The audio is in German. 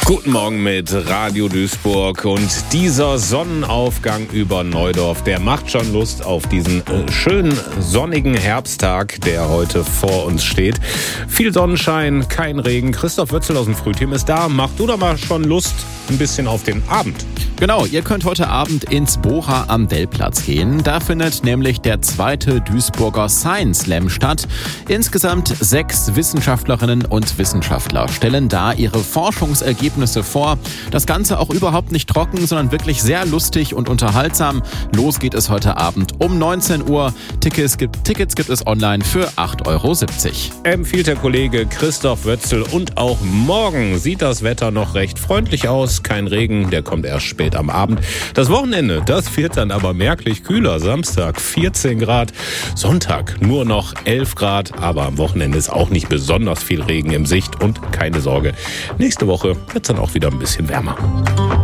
Guten Morgen mit Radio Duisburg und dieser Sonnenaufgang über Neudorf, der macht schon Lust auf diesen schönen sonnigen Herbsttag, der heute vor uns steht. Viel Sonnenschein, kein Regen. Christoph Wötzel aus dem Frühteam ist da. Mach du doch mal schon Lust ein bisschen auf den Abend. Genau, ihr könnt heute Abend ins Bocha am Dellplatz gehen. Da findet nämlich der 2. Duisburger Science Slam statt. Insgesamt 6 Wissenschaftlerinnen und Wissenschaftler stellen da ihre Forschungsergebnisse vor. Das Ganze auch überhaupt nicht trocken, sondern wirklich sehr lustig und unterhaltsam. Los geht es heute Abend um 19 Uhr. Tickets gibt es online für 8,70 €. Empfiehlt der Kollege Christoph Wötzel. Und auch morgen sieht das Wetter noch recht freundlich aus. Kein Regen, der kommt erst spät am Abend. Das Wochenende, das wird dann aber merklich kühler. Samstag 14 Grad, Sonntag nur noch 11 Grad. Aber am Wochenende ist auch nicht besonders viel Regen in Sicht. Und keine Sorge, nächste Woche wird es dann auch wieder ein bisschen wärmer.